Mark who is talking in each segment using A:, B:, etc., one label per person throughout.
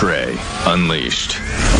A: Gray, Unleashed.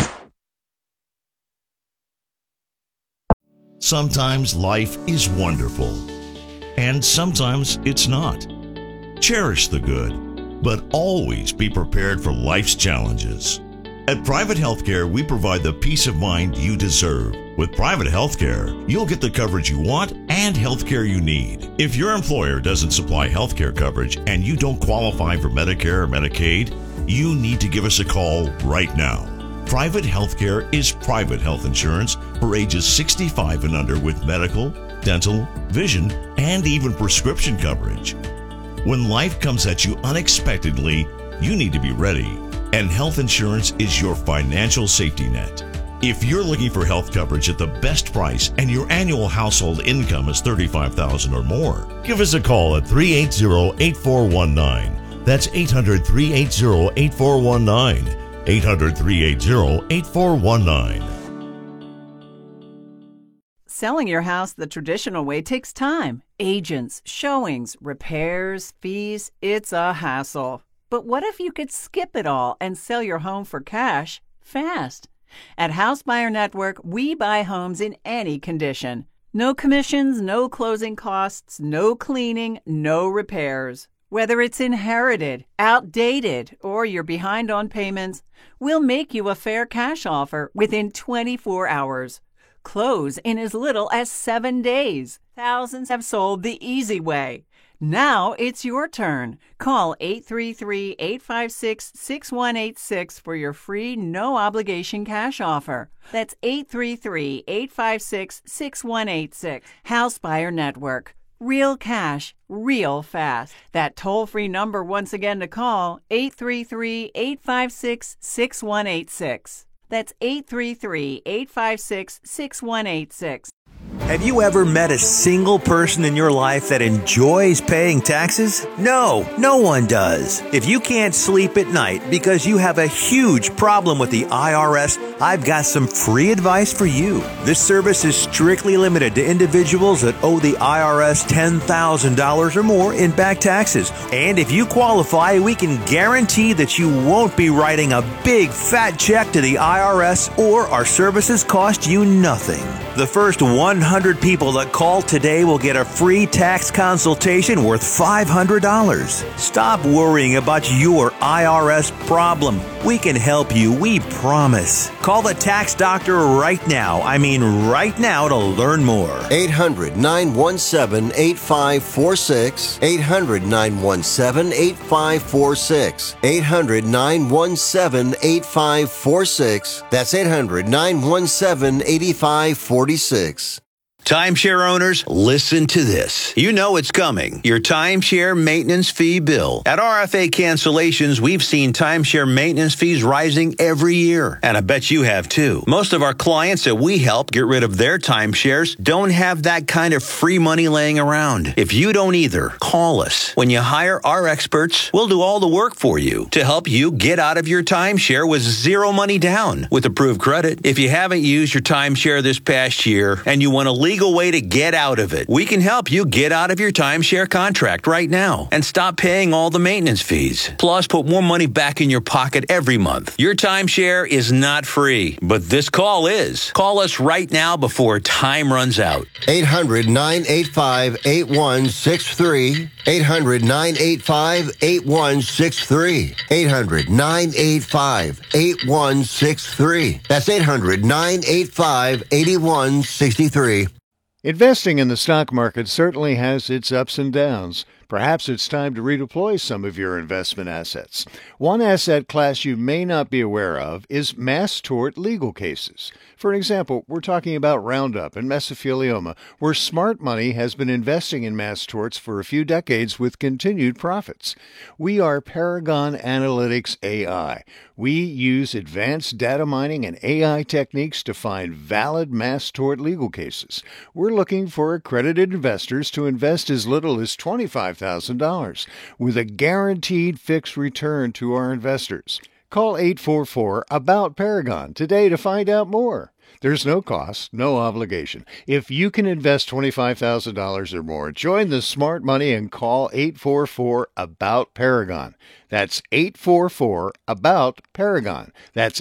B: Sometimes life is wonderful, and sometimes it's not. Cherish the good, but always be prepared for life's challenges. At Private Healthcare, we provide the peace of mind you deserve. With Private Healthcare, you'll get the coverage you want and healthcare you need. If your employer doesn't supply healthcare coverage and you don't qualify for Medicare or Medicaid, you need to give us a call right now. Private Healthcare is private health insurance for ages 65 and under with medical, dental, vision, and even prescription coverage. When life comes at you unexpectedly, you need to be ready, and health insurance is your financial safety net. If you're looking for health coverage at the best price and your annual household income is $35,000 or more, give us a call at 380-8419. That's 800-380-8419. 800-380-8419.
C: Selling your house the traditional way takes time. Agents, showings, repairs, fees, it's a hassle. But what if you could skip it all and sell your home for cash fast? At House Buyer Network, we buy homes in any condition. No commissions, no closing costs, no cleaning, no repairs. Whether it's inherited, outdated, or you're behind on payments, we'll make you a fair cash offer within 24 hours. Close in as little as 7 days. Thousands have sold the easy way. Now it's your turn. Call 833-856-6186 for your free, no-obligation cash offer. That's 833-856-6186. House Buyer Network. Real cash, real fast. That toll-free number once again to call, 833-856-6186. That's 833-856-6186.
D: Have you ever met a single person in your life that enjoys paying taxes? No, no one does. If you can't sleep at night because you have a huge problem with the IRS, I've got some free advice for you. This service is strictly limited to individuals that owe the IRS $10,000 or more in back taxes. And if you qualify, we can guarantee that you won't be writing a big fat check to the IRS, or our services cost you nothing. The first 100 people that call today will get a free tax consultation worth $500. Stop worrying about your IRS problem. We can help you, we promise. Call the tax doctor right now. I mean right now, to learn more.
E: 800-917-8546. 800-917-8546. 800-917-8546. That's 800-917-8546.
D: Timeshare owners, listen to this. You know it's coming. Your timeshare maintenance fee bill. At RFA Cancellations, we've seen timeshare maintenance fees rising every year. And I bet you have too. Most of our clients that we help get rid of their timeshares don't have that kind of free money laying around. If you don't either, call us. When you hire our experts, we'll do all the work for you to help you get out of your timeshare with zero money down with approved credit. If you haven't used your timeshare this past year and you want to legal way to get out of it, we can help you get out of your timeshare contract right now and stop paying all the maintenance fees. Plus, put more money back in your pocket every month. Your timeshare is not free, but this call is. Call us right now before time runs out.
E: 800-985-8163. 800-985-8163. 800-985-8163. That's 800-985-8163.
F: Investing in the stock market certainly has its ups and downs. Perhaps it's time to redeploy some of your investment assets. One asset class you may not be aware of is mass tort legal cases. For example, we're talking about Roundup and mesothelioma, where smart money has been investing in mass torts for a few decades with continued profits. We are Paragon Analytics AI. We use advanced data mining and AI techniques to find valid mass tort legal cases. We're looking for accredited investors to invest as little as $25,000 with a guaranteed fixed return to our investors. Call 844-ABOUT-PARAGON today to find out more. There's no cost, no obligation. If you can invest $25,000 or more, join the smart money and call 844-ABOUT-PARAGON. That's 844-ABOUT-PARAGON. That's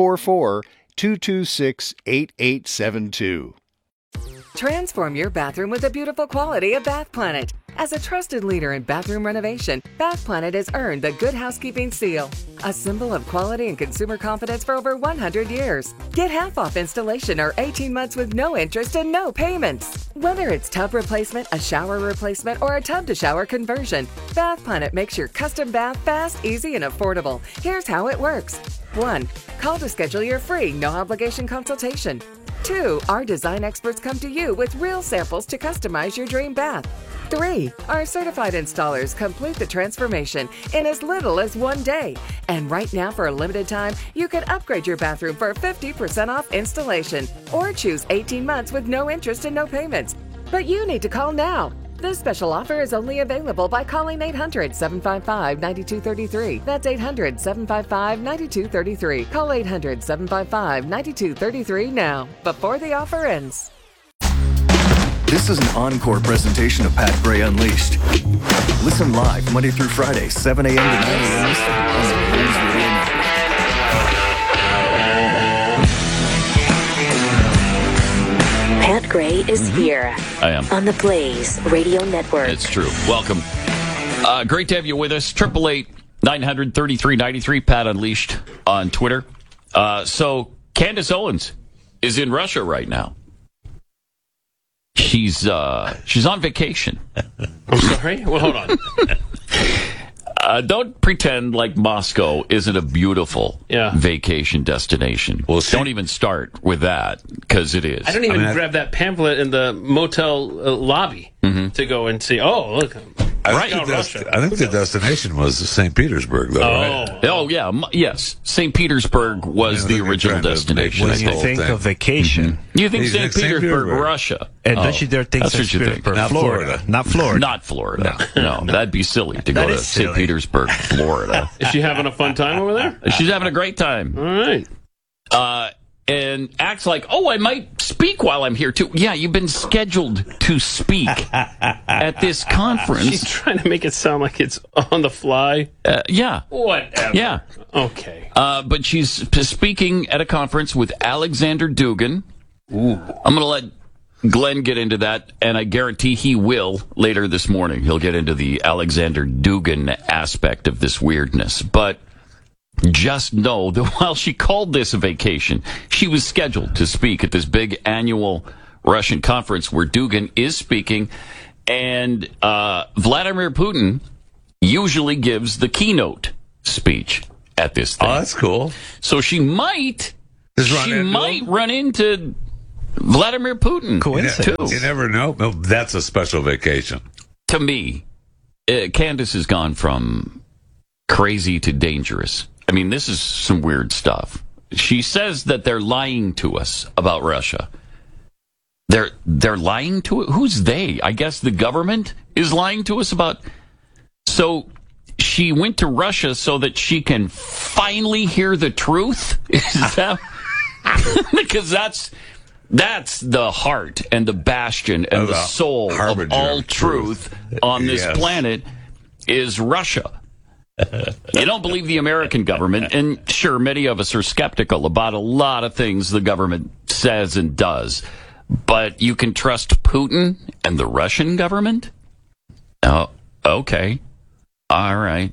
F: 844-226-8872.
A: Transform your bathroom with the beautiful quality of Bath Planet. As a trusted leader in bathroom renovation, Bath Planet has earned the Good Housekeeping seal, a symbol of quality and consumer confidence for over 100 years. Get half off installation or 18 months with no interest and no payments. Whether it's tub replacement, a shower replacement, or a tub-to-shower conversion, Bath Planet makes your custom bath fast, easy, and affordable. Here's how it works. 1. Call to schedule your free, no-obligation consultation. 2. Our design experts come to you with real samples to customize your dream bath. 3. Our certified installers complete the transformation in as little as 1 day. And right now, for a limited time, you can upgrade your bathroom for 50% off installation or choose 18 months with no interest and no payments. But you need to call now. This special offer is only available by calling 800-755-9233. That's 800-755-9233. Call 800-755-9233 now, before the offer ends.
G: This is an encore presentation of Pat Gray Unleashed. Listen live Monday through Friday, 7 a.m. to 9 a.m. Eastern on the Blaze Radio Network.
H: Pat Gray is here.
I: I am.
H: On the Blaze Radio Network.
I: It's true. Welcome. Great to have you with us. 888-900-3393, Pat Unleashed on Twitter. So Candace Owens is in Russia right now. She's on vacation.
J: I'm sorry? Well, hold on.
I: Don't pretend like Moscow isn't a beautiful vacation destination. Well, don't even start with that, because it is.
J: I don't even grab that pamphlet in the motel lobby to go and see. Oh, look.
K: I think the destination was St. Petersburg, though, right?
I: Oh, yeah. Yes. St. Petersburg was the original destination.
L: When you think of vacation,
I: you think St. Petersburg, Russia.
L: And don't you dare think St. Petersburg, Florida. Not Florida.
I: Not Florida. No, that'd be silly to go to St. Petersburg, Florida.
J: Is she having a fun time over there?
I: She's having a great time.
J: All right.
I: And acts like, I might speak while I'm here, too. Yeah, you've been scheduled to speak at this conference.
J: She's trying to make it sound like it's on the fly.
I: Yeah.
J: Whatever.
I: Yeah.
J: Okay.
I: But she's speaking at a conference with Alexander Dugin. Ooh. I'm going to let Glenn get into that, and I guarantee he will later this morning. He'll get into the Alexander Dugin aspect of this weirdness. But just know that while she called this a vacation, she was scheduled to speak at this big annual Russian conference where Dugin is speaking, and Vladimir Putin usually gives the keynote speech at this thing.
K: Oh, that's cool.
I: So she might run into Vladimir Putin.
L: Coincidence.
K: You never know. No, that's a special vacation.
I: To me, Candace has gone from crazy to dangerous. I mean, this is some weird stuff. She says that they're lying to us about Russia. They're lying to it? Who's they? I guess the government is lying to us about... So she went to Russia so that she can finally hear the truth? Is that... Because that's the heart and the bastion and the soul of all truth on this planet is Russia. You don't believe the American government, and sure, many of us are skeptical about a lot of things the government says and does, but you can trust Putin and the Russian government? Oh, okay. All right.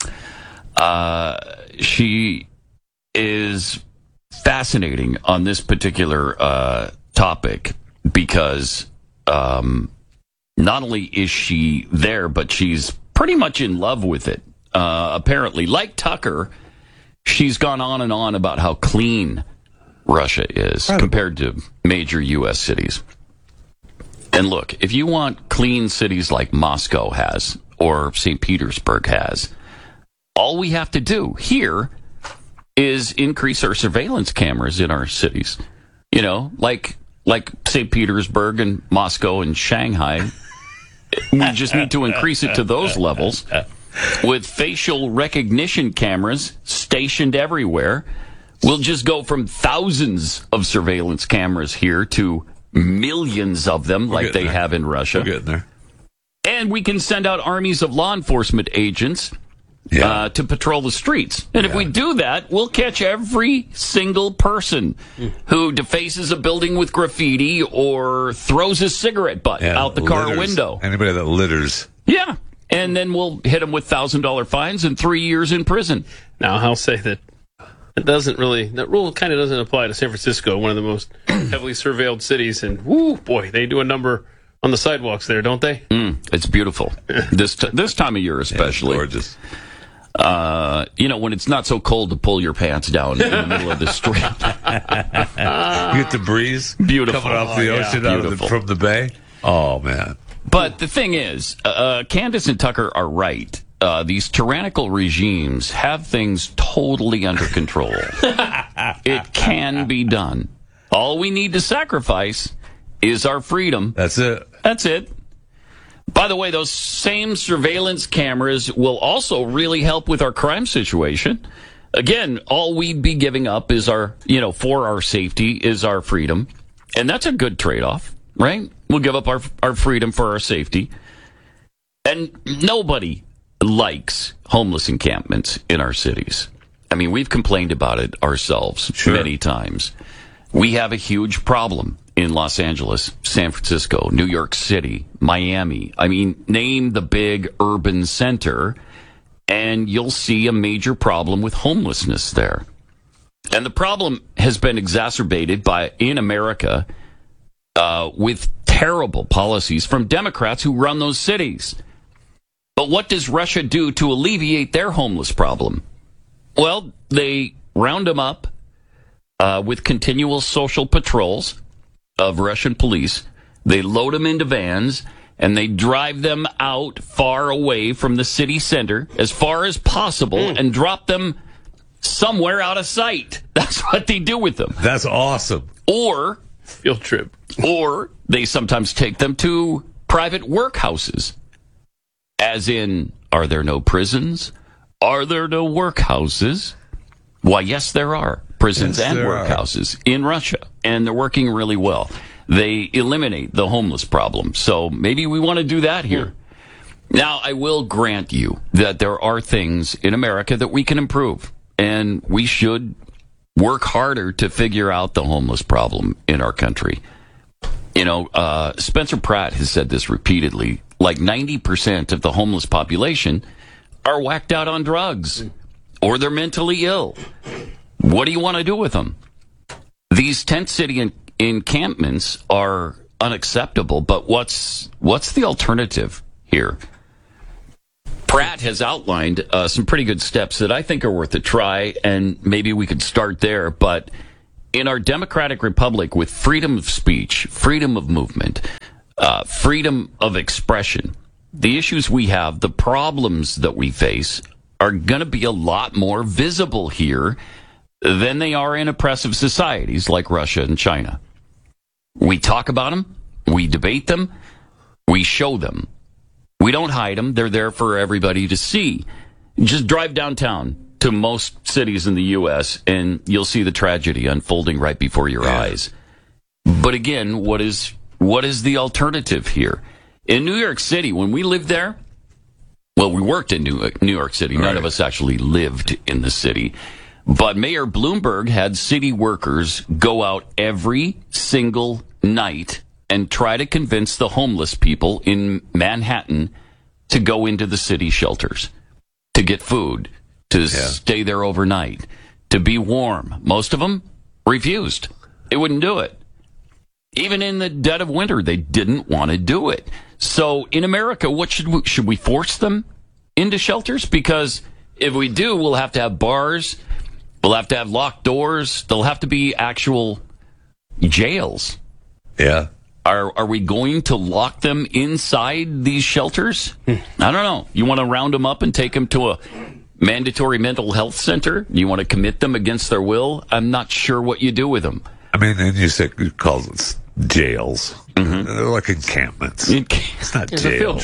I: She is fascinating on this particular topic because not only is she there, but she's pretty much in love with it. Apparently, like Tucker, she's gone on and on about how clean Russia is compared to major U.S. cities. And look, if you want clean cities like Moscow has or St. Petersburg has, all we have to do here is increase our surveillance cameras in our cities. You know, like St. Petersburg and Moscow and Shanghai. We just need to increase it to those levels with facial recognition cameras stationed everywhere We'll just go from thousands of surveillance cameras here to millions of them like they have in Russia.
K: We're getting there.
I: And we can send out armies of law enforcement agents to patrol the streets. And if we do that, we'll catch every single person who defaces a building with graffiti or throws a cigarette butt out the car window.
K: Anybody that litters.
I: Yeah. And then we'll hit them with $1,000 fines and 3 years in prison.
J: Now, I'll say that that rule kind of doesn't apply to San Francisco, one of the most heavily surveilled cities. And, boy, they do a number on the sidewalks there, don't they?
I: It's beautiful. This time of year especially.
K: Gorgeous.
I: When it's not so cold to pull your pants down in the middle of the street.
K: You get the breeze
I: beautiful
K: coming off the ocean from the bay. Oh, man.
I: But the thing is, Candace and Tucker are right. These tyrannical regimes have things totally under control. It can be done. All we need to sacrifice is our freedom.
K: That's it.
I: That's it. By the way, those same surveillance cameras will also really help with our crime situation. Again, all we'd be giving up is for our safety is our freedom. And that's a good trade-off, right? We'll give up our freedom for our safety. And nobody likes homeless encampments in our cities. I mean, we've complained about it ourselves many times. We have a huge problem in Los Angeles, San Francisco, New York City, Miami. I mean, name the big urban center, and you'll see a major problem with homelessness there. And the problem has been exacerbated in America with terrible policies from Democrats who run those cities. But what does Russia do to alleviate their homeless problem? Well, they round them up with continual social patrols of Russian police. They load them into vans, and they drive them out far away from the city center, as far as possible, and drop them somewhere out of sight. That's what they do with them.
K: That's awesome.
I: Or
J: field trip.
I: Or they sometimes take them to private workhouses. As in, are there no prisons? Are there no workhouses? Why, yes, there are prisons and workhouses in Russia, and they're working really well. They eliminate the homeless problem, so maybe we want to do that here. Now, I will grant you that there are things in America that we can improve, and we should work harder to figure out the homeless problem in our country. Spencer Pratt has said this repeatedly. Like 90% of the homeless population are whacked out on drugs, or they're mentally ill. What do you want to do with them? These tent city encampments are unacceptable, but what's the alternative here? Pratt has outlined some pretty good steps that I think are worth a try, and maybe we could start there. But in our democratic republic with freedom of speech, freedom of movement, freedom of expression, the issues we have, the problems that we face are going to be a lot more visible here than they are in oppressive societies like Russia and China. We talk about them, we debate them, we show them. We don't hide them. They're there for everybody to see. Just drive downtown to most cities in the U.S. and you'll see the tragedy unfolding right before your eyes. But again, what is the alternative here? In New York City, when we lived there, well, we worked in New York City. None of us actually lived in the city. But Mayor Bloomberg had city workers go out every single night and try to convince the homeless people in Manhattan to go into the city shelters, to get food, to stay there overnight, to be warm. Most of them refused. They wouldn't do it. Even in the dead of winter, they didn't want to do it. So in America, what should we force them into shelters? Because if we do, we'll have to have bars. We'll have to have locked doors. There'll have to be actual jails.
K: Yeah.
I: Are we going to lock them inside these shelters? I don't know. You want to round them up and take them to a mandatory mental health center? You want to commit them against their will? I'm not sure what you do with them.
K: I mean, and you call it jails. They're like encampments. It's not jail.
J: It's a field trip.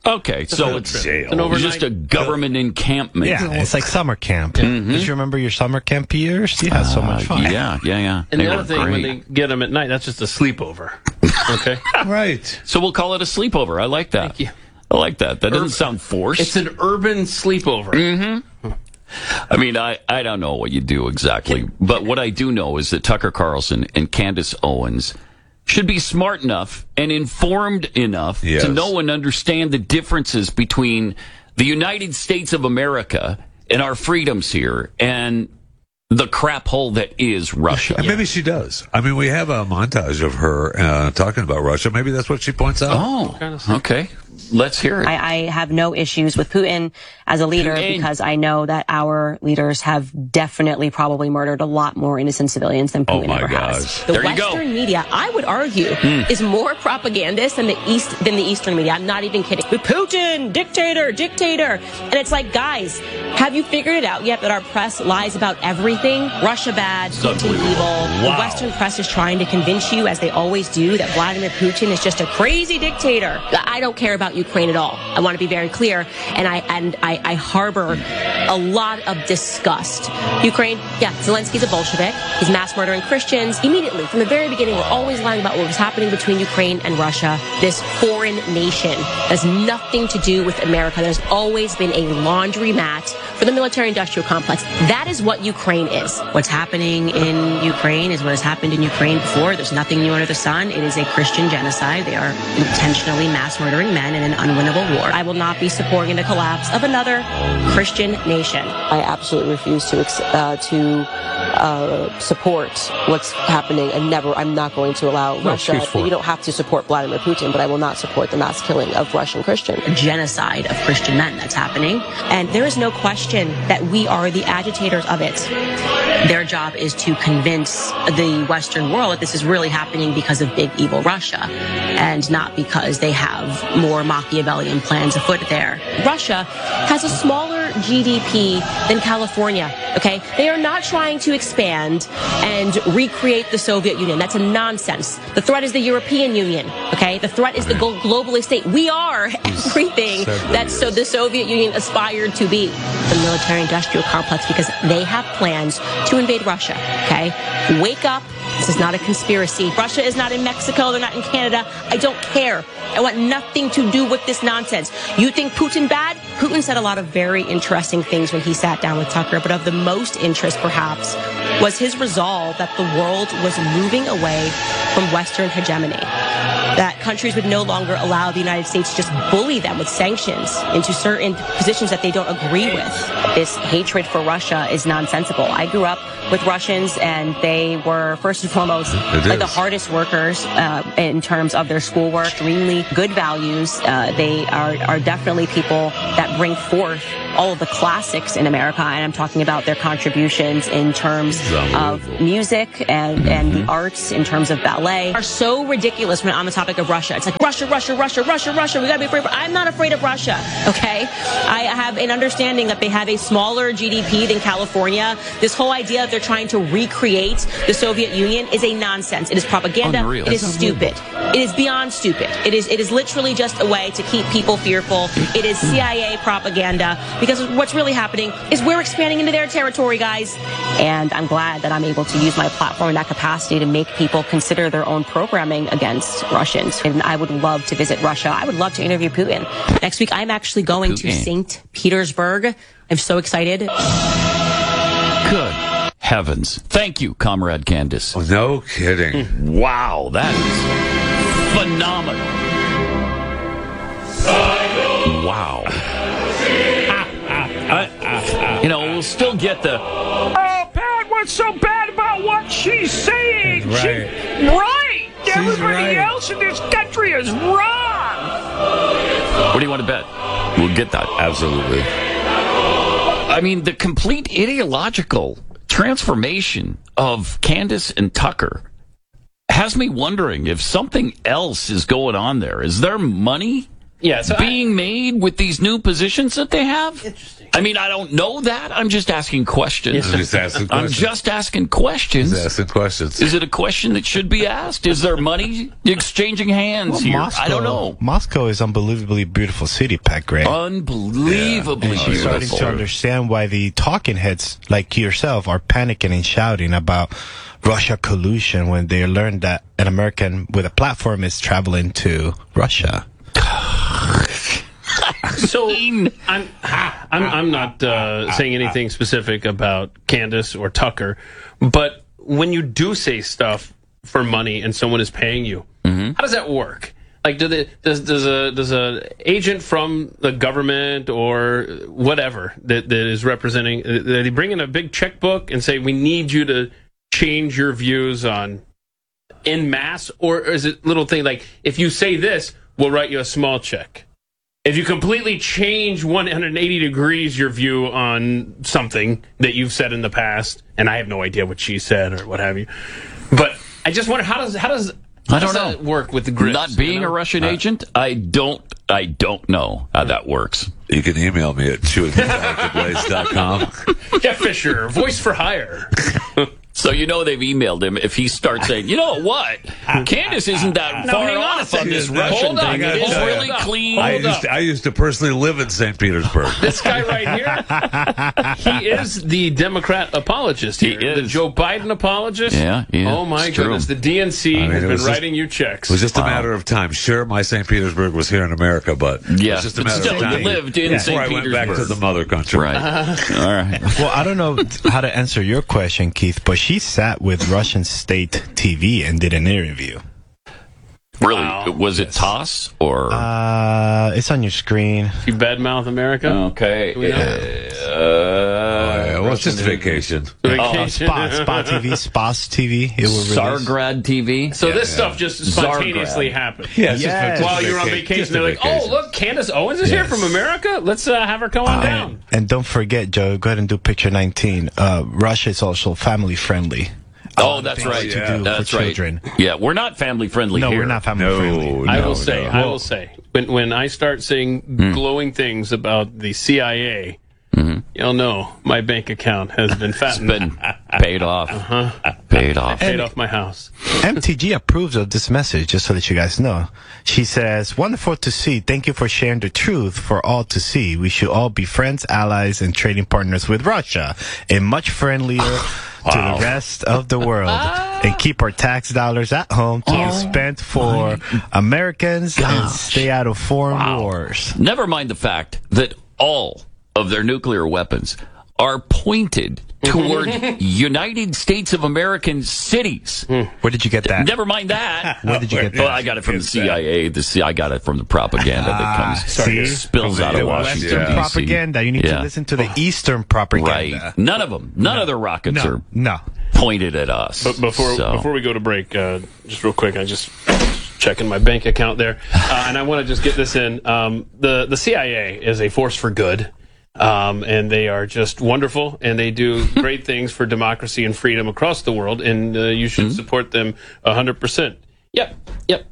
I: Okay, so it's just a government encampment.
L: Yeah, it's like summer camp. Mm-hmm. Did you remember your summer camp years? You had so much fun.
I: Yeah.
J: And the other thing, when they get them at night, that's just a sleepover. Okay?
K: Right.
I: So we'll call it a sleepover. I like that.
J: Thank you.
I: I like that. That doesn't sound forced.
J: It's an urban sleepover.
I: Mm-hmm. I mean, I don't know what you do exactly, but what I do know is that Tucker Carlson and Candace Owens should be smart enough and informed enough to know and understand the differences between the United States of America and our freedoms here and the crap hole that is Russia.
K: And maybe she does. I mean, we have a montage of her talking about Russia. Maybe that's what she points out.
I: Oh, okay. Let's hear it.
M: I have no issues with Putin as a leader because I know that our leaders have definitely probably murdered a lot more innocent civilians than Putin ever has.
N: The Western media, I would argue, is more propagandist than the Eastern media. I'm not even kidding. Putin, dictator. And it's like, guys, have you figured it out yet that our press lies about everything? Russia bad, Putin evil. Wow. The Western press is trying to convince you, as they always do, that Vladimir Putin is just a crazy dictator. I don't care about Ukraine at all. I want to be very clear, and I harbor a lot of disgust. Ukraine, Zelensky's a Bolshevik. He's mass murdering Christians. Immediately, from the very beginning, we're always lying about what was happening between Ukraine and Russia, this foreign nation. Has nothing to do with America. There's always been a laundromat for the military-industrial complex. That is what Ukraine is. What's happening in Ukraine is what has happened in Ukraine before. There's nothing new under the sun. It is a Christian genocide. They are intentionally mass murdering men in an unwinnable war. I will not be supporting the collapse of another Christian nation. I absolutely refuse to support what's happening, and I'm not going to allow Russia. You don't have to support Vladimir Putin, but I will not support the mass killing of Russian Christians. A genocide of Christian men that's happening, and there is no question that we are the agitators of it. Their job is to convince the Western world that this is really happening because of big evil Russia, and not because they have more Machiavellian plans afoot there. Russia has a smaller GDP than California, okay? They are not trying to expand and recreate the Soviet Union. That's a nonsense. The threat is the European Union, okay? The threat is the globalist state. We are everything that the Soviet Union aspired to be. The military-industrial complex, because they have plans to invade Russia, okay? Wake up. This is not a conspiracy. Russia is not in Mexico. They're not in Canada. I don't care. I want nothing to do with this nonsense. You think Putin bad? Putin said a lot of very interesting things when he sat down with Tucker, but of the most interest, perhaps, was his resolve that the world was moving away from Western hegemony. That countries would no longer allow the United States to just bully them with sanctions into certain positions that they don't agree with. This hatred for Russia is nonsensical. I grew up with Russians, and they were, first and foremost, like the hardest workers in terms of their schoolwork, extremely good values. They are definitely people that bring forth all of the classics in America, and I'm talking about their contributions in terms of music and the arts, in terms of ballet, are so ridiculous when on the topic of Russia. It's like, Russia. We gotta be afraid of. I'm not afraid of Russia, okay? I have an understanding that they have a smaller GDP than California. This whole idea that they're trying to recreate the Soviet Union is a nonsense. It is propaganda. Unreal. It is stupid. It is beyond stupid. It is literally just a way to keep people fearful. It is CIA propaganda, because what's really happening is we're expanding into their territory, guys. And I'm glad that I'm able to use my platform in that capacity to make people consider their own programming against Russians. And I would love to visit Russia. I would love to interview Putin. Next week, I'm actually going to St. Petersburg. I'm so excited.
I: Good heavens. Thank you, Comrade Candace.
K: Oh, no kidding.
I: Wow, that is phenomenal. Wow. We'll still get the, oh, Pat, what's so bad about what she's saying?
K: Right.
I: Everybody else in this country is wrong. What do you want to bet? We'll get that.
K: Absolutely.
I: I mean, the complete ideological transformation of Candace and Tucker has me wondering if something else is going on there. Is there money being made with these new positions that they have? Interesting. I mean, I don't know that. I'm just asking questions.
K: I'm just asking questions.
I: I'm just asking questions.
K: He's asking questions.
I: Is it a question that should be asked? Is there money exchanging hands here? I don't know.
L: Moscow is unbelievably beautiful city, Pat Gray.
I: Unbelievably
L: and she's starting to understand why the talking heads like yourself are panicking and shouting about Russia collusion when they learned that an American with a platform is traveling to Russia.
J: So I'm not saying anything specific about Candace or Tucker, but when you do say stuff for money and someone is paying you, how does that work? Like, does a agent from the government or whatever that is representing, they bring in a big checkbook and say, we need you to change your views on en masse, or is it little thing like, if you say this, we'll write you a small check? If you completely change 180 degrees your view on something that you've said in the past, and I have no idea what she said or what have you, but I just wonder how does that work with the grips?
I: Not being a Russian agent, I don't know how that works.
K: You can email me at chewingtheblaze.com.
J: Jeff Fisher, voice for hire.
I: So they've emailed him. If he starts saying, you know what, Candace isn't that far off on this Russian thing. It's really clean.
K: I used to personally live in St. Petersburg.
J: This guy right here, he is the Democrat apologist here. He is. The Joe Biden apologist.
I: Yeah.
J: Oh, my goodness. The DNC has been writing you checks.
K: It was just a matter of time. Sure, my St. Petersburg was here in America, but it was just a matter of time.
I: You lived in St. Petersburg.
K: I went back to the mother country.
I: Right. All right.
L: Well, I don't know how to answer your question, Keith, but she sat with Russian state TV and did an interview.
I: Really? Wow. Was it TASS or?
L: It's on your screen.
J: You badmouth America?
I: Okay.
K: Well, it's just a vacation.
L: Spot TV, Spas TV. It will
I: Tsargrad TV.
J: So this stuff just spontaneously happened.
K: Yeah,
J: while you're on vacation, they're like, "Oh, look, Candace Owens is here from America. Let's have her come on down."
L: And don't forget, Joe. Go ahead and do picture 19. Russia is also family friendly.
I: Oh, that's right. That's right. Yeah, we're not family friendly here.
L: No, we're not family friendly.
J: I will say, when I start saying glowing things about the CIA, you'll know my bank account has been fattened.
I: It's been paid off. Paid off.
J: Paid off my house.
L: MTG approves of this message, just so that you guys know. She says, wonderful to see. Thank you for sharing the truth for all to see. We should all be friends, allies, and trading partners with Russia. A much friendlier to the rest of the world, and keep our tax dollars at home to be spent for Americans and stay out of foreign wars.
I: Never mind the fact that all of their nuclear weapons are pointed toward United States of American cities.
L: Where did you get that?
I: Never mind that.
L: Where did you get that?
I: Well, I got it from the CIA. I got it from the propaganda that spills out of Washington,
L: Western propaganda. You need to listen to the Eastern propaganda.
I: Right. None of them. None of their rockets are pointed at us.
J: But before we go to break, just real quick, I just checking my bank account there, and I want to just get this in. The CIA is a force for good. And they are just wonderful, and they do great things for democracy and freedom across the world, and you should support them 100%. Yep.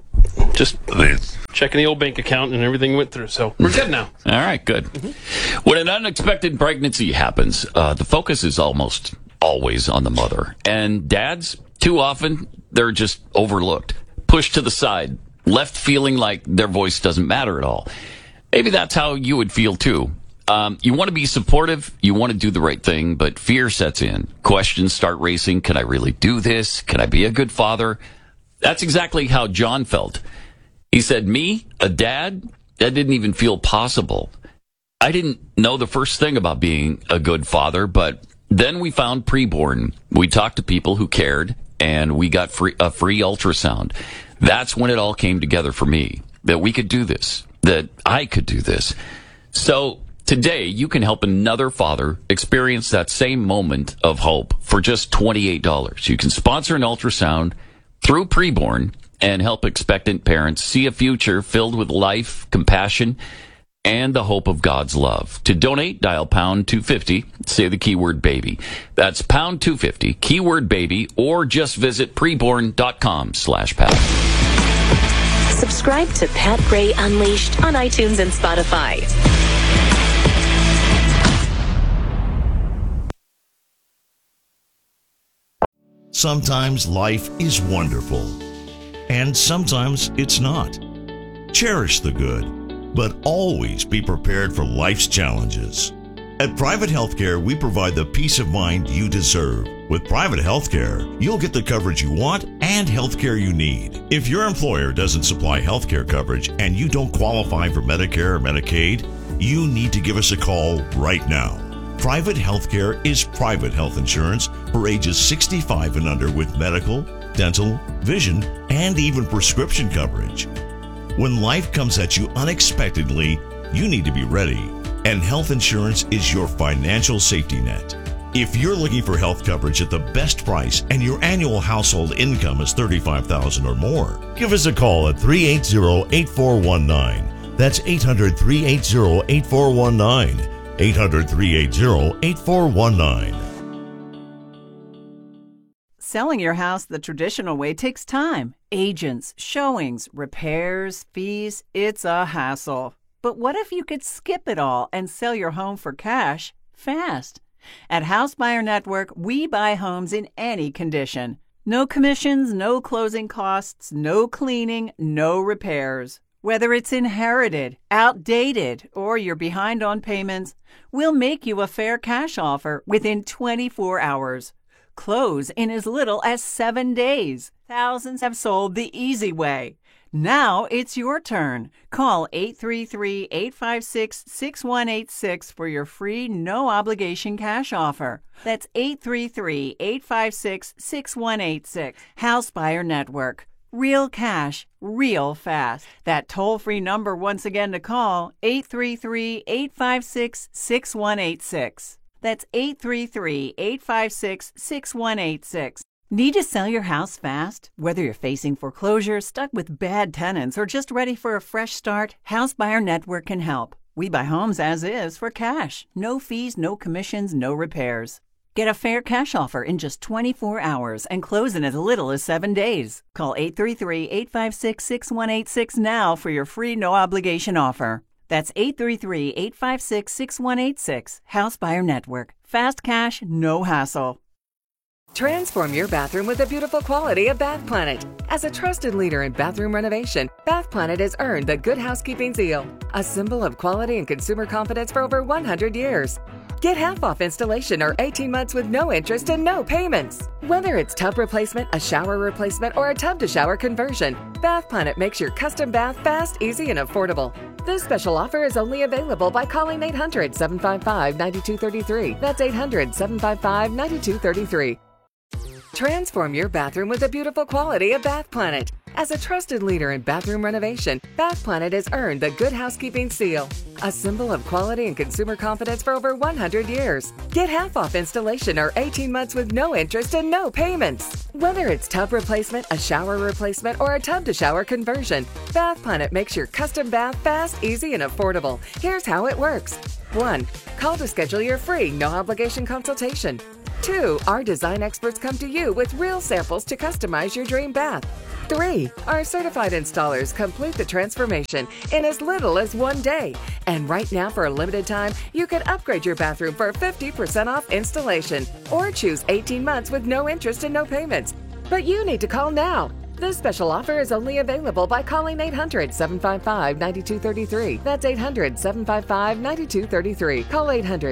J: Just checking the old bank account, and everything went through, so we're good now.
I: All right, good. When an unexpected pregnancy happens, the focus is almost always on the mother. And dads, too often, they're just overlooked, pushed to the side, left feeling like their voice doesn't matter at all. Maybe that's how you would feel, too. You want to be supportive, you want to do the right thing, but fear sets in. Questions start racing. Can I really do this? Can I be a good father? That's exactly how John felt. He said, me, a dad, that didn't even feel possible. I didn't know the first thing about being a good father, but then we found Preborn. We talked to people who cared, and we got a free ultrasound. That's when it all came together for me, that we could do this, that I could do this. So today, you can help another father experience that same moment of hope for just $28. You can sponsor an ultrasound through Preborn and help expectant parents see a future filled with life, compassion, and the hope of God's love. To donate, dial pound 250, say the keyword baby. That's pound 250, keyword baby, or just visit preborn.com/Pat.
H: Subscribe to Pat Gray Unleashed on iTunes and Spotify.
B: Sometimes life is wonderful, and sometimes it's not. Cherish the good, but always be prepared for life's challenges. At Private Healthcare, we provide the peace of mind you deserve. With Private Healthcare, you'll get the coverage you want and healthcare you need. If your employer doesn't supply healthcare coverage and you don't qualify for Medicare or Medicaid, you need to give us a call right now. Private Healthcare is private health insurance for ages 65 and under with medical, dental, vision, and even prescription coverage. When life comes at you unexpectedly, you need to be ready, and health insurance is your financial safety net. If you're looking for health coverage at the best price and your annual household income is $35,000 or more, give us a call at 380-8419. That's 800-380-8419. 800-380-8419.
C: Selling your house the traditional way takes time. Agents, showings, repairs, fees, it's a hassle. But what if you could skip it all and sell your home for cash fast? At House Buyer Network, we buy homes in any condition. No commissions, no closing costs, no cleaning, no repairs. Whether it's inherited, outdated, or you're behind on payments, we'll make you a fair cash offer within 24 hours. Close in as little as 7 days. Thousands have sold the easy way. Now it's your turn. Call 833-856-6186 for your free, no-obligation cash offer. That's 833-856-6186. House Buyer Network. Real cash, real fast. That toll-free number once again to call, 833-856-6186. That's 833-856-6186. Need to sell your house fast? Whether you're facing foreclosure, stuck with bad tenants, or just ready for a fresh start, House Buyer Network can help. We buy homes as is for cash. No fees, no commissions, no repairs. Get a fair cash offer in just 24 hours and close in as little as 7 days. Call 833-856-6186 now for your free no-obligation offer. That's 833-856-6186. House Buyer Network. Fast cash, no hassle.
A: Transform your bathroom with the beautiful quality of Bath Planet. As a trusted leader in bathroom renovation, Bath Planet has earned the Good Housekeeping Seal, a symbol of quality and consumer confidence for over 100 years. Get half off installation or 18 months with no interest and no payments. Whether it's tub replacement, a shower replacement, or a tub-to-shower conversion, Bath Planet makes your custom bath fast, easy, and affordable. This special offer is only available by calling 800-755-9233. That's 800-755-9233. Transform your bathroom with the beautiful quality of Bath Planet. As a trusted leader in bathroom renovation, Bath Planet has earned the Good Housekeeping Seal, a symbol of quality and consumer confidence for over 100 years. Get half off installation or 18 months with no interest and no payments. Whether it's tub replacement, a shower replacement, or a tub-to-shower conversion, Bath Planet makes your custom bath fast, easy, and affordable. Here's how it works. 1. Call to schedule your free, no-obligation consultation. 2. Our design experts come to you with real samples to customize your dream bath. 3. Our certified installers complete the transformation in as little as 1 day. And right now, for a limited time, you can upgrade your bathroom for 50% off installation or choose 18 months with no interest and no payments. But you need to call now. This special offer is only available by calling 800-755-9233. That's 800-755-9233. Call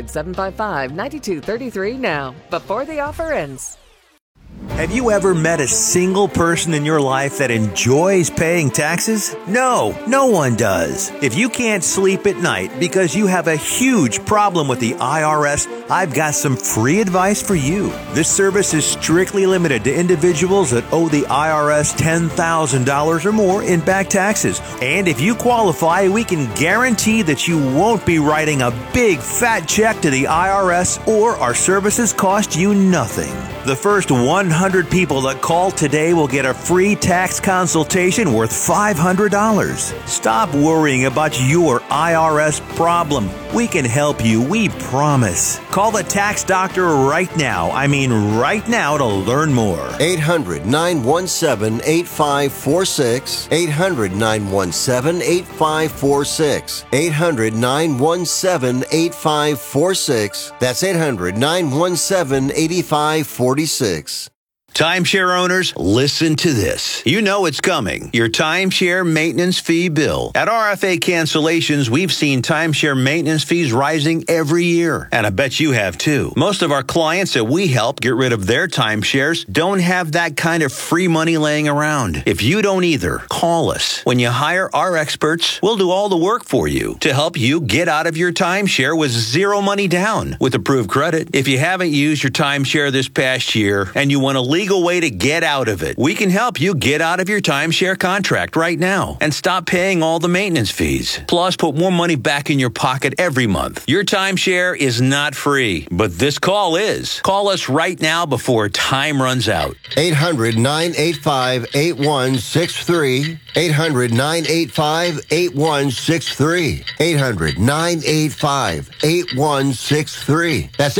A: 800-755-9233 now, before the offer ends.
D: Have you ever met a single person in your life that enjoys paying taxes? No, no one does. If you can't sleep at night because you have a huge problem with the IRS, I've got some free advice for you. This service is strictly limited to individuals that owe the IRS $10,000 or more in back taxes. And if you qualify, we can guarantee that you won't be writing a big fat check to the IRS, or our services cost you nothing. The first 100 100 people that call today will get a free tax consultation worth $500. Stop worrying about your IRS problem. We can help you, we promise. Call the tax doctor right now. I mean right now to learn more.
E: 800-917-8546. 800-917-8546. 800-917-8546. That's 800-917-8546.
D: Timeshare owners, listen to this. You know it's coming. Your timeshare maintenance fee bill. At RFA Cancellations, we've seen timeshare maintenance fees rising every year. And I bet you have too. Most of our clients that we help get rid of their timeshares don't have that kind of free money laying around. If you don't either, call us. When you hire our experts, we'll do all the work for you to help you get out of your timeshare with zero money down with approved credit. If you haven't used your timeshare this past year and you want a legal way to get out of it, we can help you get out of your timeshare contract right now and stop paying all the maintenance fees. Plus, put more money back in your pocket every month. Your timeshare is not free, but this call is. Call us right now before time runs out.
E: 800-985-8163. 800-985-8163. 800-985-8163. That's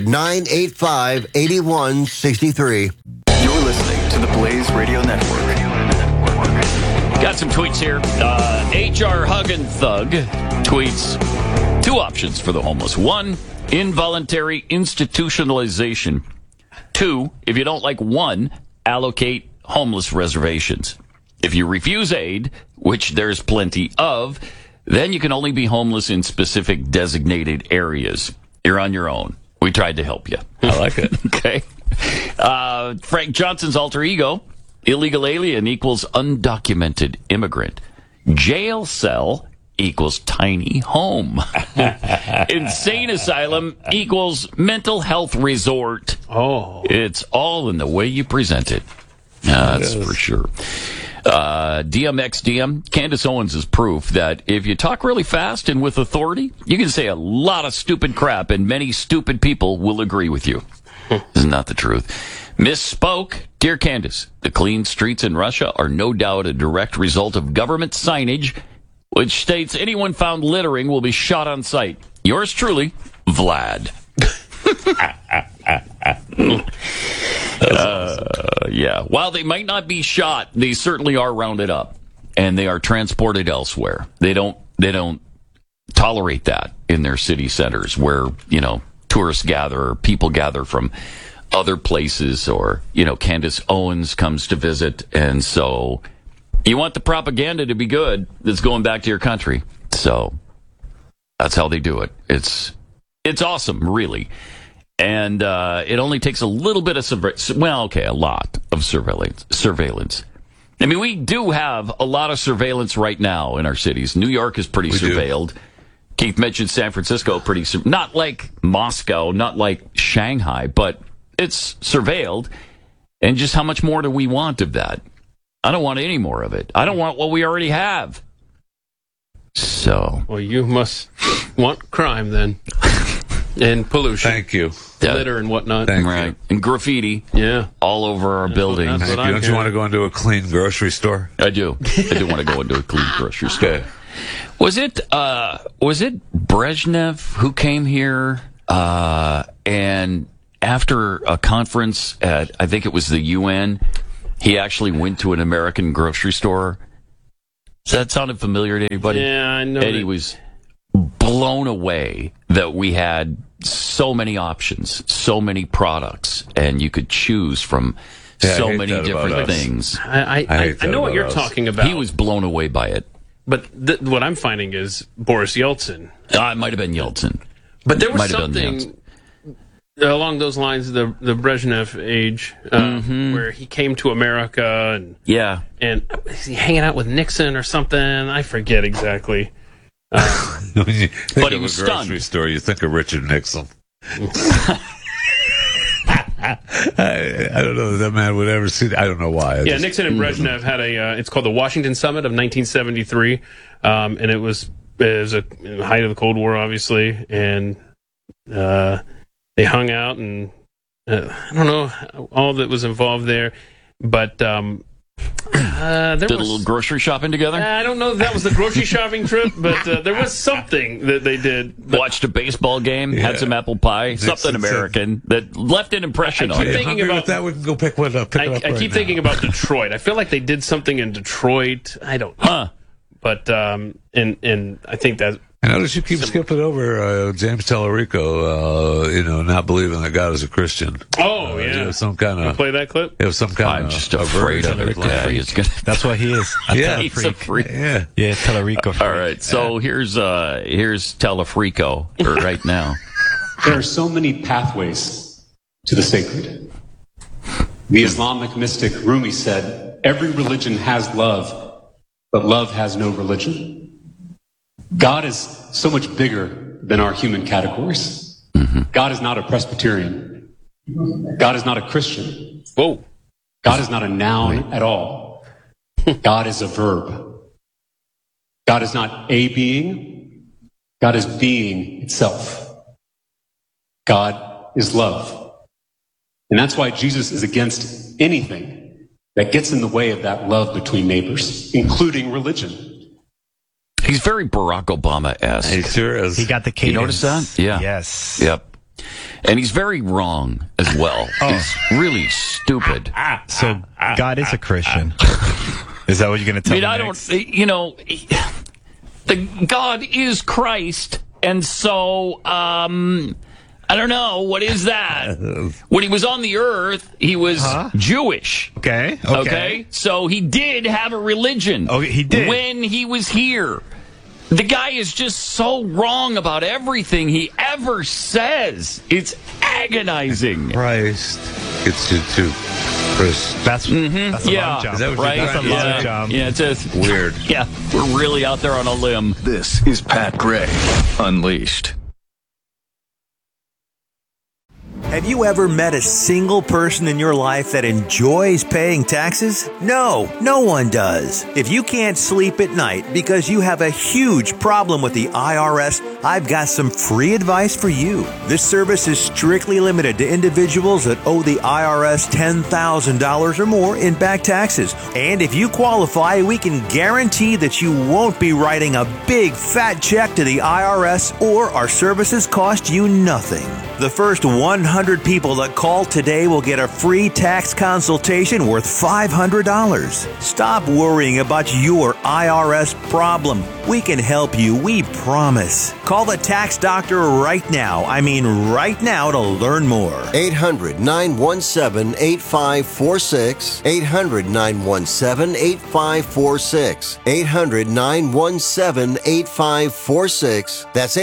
E: 800-985-8163.
G: You're listening to the Blaze Radio Network.
I: Got some tweets here. HR Huggin Thug tweets 2 options for the homeless. 1, involuntary institutionalization. 2, if you don't like 1, allocate homeless reservations. If you refuse aid, which there's plenty of, then you can only be homeless in specific designated areas. You're on your own. We tried to help you.
K: I like it.
I: Okay. Frank Johnson's alter ego, illegal alien equals undocumented immigrant. Jail cell equals tiny home. Insane asylum equals mental health resort.
J: Oh.
I: It's all in the way you present it. That's for sure. DMXDM, Candace Owens is proof that if you talk really fast and with authority, you can say a lot of stupid crap and many stupid people will agree with you. Isn't that the truth? Misspoke. Dear Candace, the clean streets in Russia are no doubt a direct result of government signage, which states anyone found littering will be shot on sight. Yours truly, Vlad. Yeah. While they might not be shot, they certainly are rounded up, and they are transported elsewhere. They don't tolerate that in their city centers where, tourists gather or people gather from other places, or, Candace Owens comes to visit, and so you want the propaganda to be good that's going back to your country. So that's how they do it. It's awesome, really. And it only takes a little bit of a lot of surveillance. I mean, we do have a lot of surveillance right now in our cities. New York is pretty surveilled. Keith mentioned San Francisco, not like Moscow, not like Shanghai, but it's surveilled. And just how much more do we want of that? I don't want any more of it. I don't want what we already have. So.
J: Well, you must want crime then. And pollution.
K: Thank you.
J: Litter and whatnot.
I: Right. And graffiti.
J: Yeah.
I: All over our buildings.
K: Thank you. Don't you want to go into a clean grocery store?
I: I do. I do want to go into a clean grocery store. Okay. Was it Brezhnev who came here and after a conference at, I think it was the UN, he actually went to an American grocery store? Does that sound familiar to anybody?
J: Yeah, I know.
I: Eddie was blown away that we had so many options, so many products, and you could choose from so many different things.
J: I know what you're talking about.
I: He was blown away by it.
J: But what I'm finding is Boris Yeltsin.
I: It might have been Yeltsin.
J: But there was something along those lines, the Brezhnev age, where he came to America and is he hanging out with Nixon or something? I forget exactly.
K: When you think
I: but
K: of
I: he was
K: a grocery
I: stunned.
K: store, you think of Richard Nixon. I don't know if that man would ever see. I don't know why.
J: Nixon and Brezhnev had it's called the Washington Summit of 1973, and it was a height of the Cold War, obviously, and they hung out and I don't know all that was involved there, but there
I: Did
J: was
I: a little grocery shopping together?
J: I don't know if that was the grocery shopping trip, but there was something that they did.
I: Watched a baseball game, had some apple pie, something American that left an impression on you.
J: Thinking about
K: that, we can go pick one up.
J: I keep thinking about Detroit. I feel like they did something in Detroit. I don't know. But and I think that.
K: I notice you keep skipping over James Tallarico, not believing that God is a Christian.
J: Oh, yeah.
K: Some kind of
J: play that clip.
K: It was some kind
I: I'm just afraid of it. Yeah,
L: that's what he is.
I: He's a freak.
K: Yeah,
L: Tallarico.
I: All right, so here's Tallarico right now.
O: There are so many pathways to the sacred. The Islamic mystic Rumi said, "Every religion has love, but love has no religion." God is so much bigger than our human categories. God is not a Presbyterian. God is not a Christian.
J: Whoa.
O: God is not a noun at all. God is a verb. God is not a being. God is being itself. God is love. And that's why Jesus is against anything that gets in the way of that love between neighbors, including religion.
I: He's very Barack Obama-esque.
K: He sure is.
L: He got the cadence.
I: You notice that? Yeah.
L: Yes.
I: Yep. And he's very wrong as well. He's really stupid.
L: So God is a Christian. Is that what you're going to tell me?
I: I don't, God is Christ, and so, I don't know. What is that? When he was on the earth, he was Jewish.
L: Okay.
I: So he did have a religion.
L: Oh, he did.
I: When he was here. The guy is just so wrong about everything he ever says. It's agonizing.
K: Christ. It's too Chris.
L: That's a long jump.
K: Is that what
I: right?
K: you're
L: That's a long jump.
I: Yeah, it's just
K: weird.
I: Yeah, we're really out there on a limb.
G: This is Pat Gray Unleashed.
D: Have you ever met a single person in your life that enjoys paying taxes? No, no one does. If you can't sleep at night because you have a huge problem with the IRS, I've got some free advice for you. This service is strictly limited to individuals that owe the IRS $10,000 or more in back taxes. And if you qualify, we can guarantee that you won't be writing a big fat check to the IRS, or our services cost you nothing. The first 100 people that call today will get a free tax consultation worth $500. Stop worrying about your IRS problem. We can help you, we promise. Call the tax doctor right now. I mean right now, to learn more.
E: 800-917-8546. 800-917-8546. 800-917-8546. That's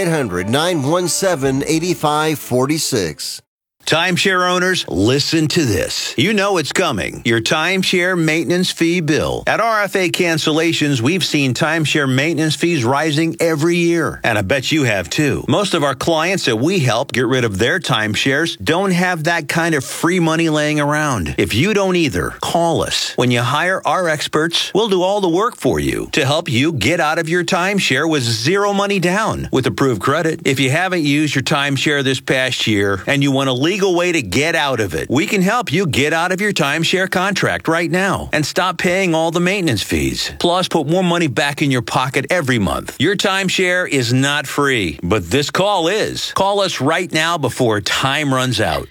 E: 800-917-8546.
D: Timeshare owners, listen to this. You know it's coming. Your timeshare maintenance fee bill. At RFA Cancellations, we've seen timeshare maintenance fees rising every year. And I bet you have too. Most of our clients that we help get rid of their timeshares don't have that kind of free money laying around. If you don't either, call us. When you hire our experts, we'll do all the work for you to help you get out of your timeshare with zero money down with approved credit. If you haven't used your timeshare this past year and you want to legal way to get out of it, we can help you get out of your timeshare contract right now and stop paying all the maintenance fees. Plus, put more money back in your pocket every month. Your timeshare is not free, but this call is. Call us right now before time runs out.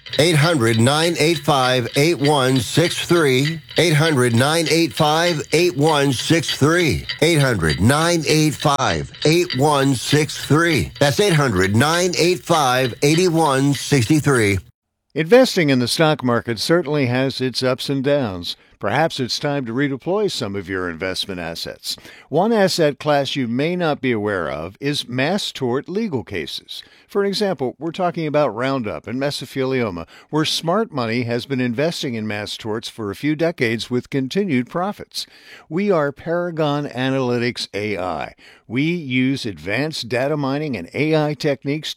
E: 800-985-8163. 800-985-8163. 800-985-8163. That's 800-985-8163.
F: Investing in the stock market certainly has its ups and downs. Perhaps it's time to redeploy some of your investment assets. One asset class you may not be aware of is mass tort legal cases. For example, we're talking about Roundup and mesothelioma, where smart money has been investing in mass torts for a few decades with continued profits. We are Paragon Analytics AI. We use advanced data mining and AI techniques